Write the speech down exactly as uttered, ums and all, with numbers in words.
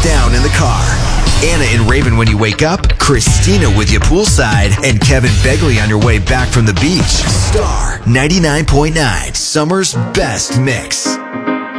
down in the car. Anna and Raven when you wake up, Christina with you poolside, and Kevin Begley on your way back from the beach. Star ninety-nine point nine, Summer's best mix.